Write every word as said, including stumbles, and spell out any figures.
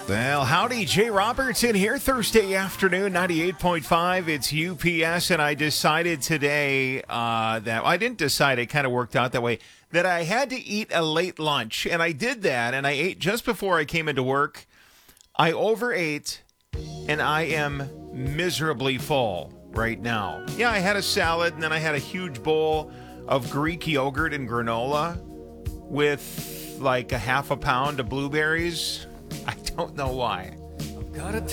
Well, howdy, Jay Robertson here, Thursday afternoon, ninety-eight point five. It's U P S, and I decided today uh, that, I didn't decide, it kind of worked out that way, that I had to eat a late lunch, and I did that, and I ate just before I came into work. I overate, and I am miserably full right now. Yeah, I had a salad, and then I had a huge bowl of Greek yogurt and granola with like a half a pound of blueberries. I don't know why.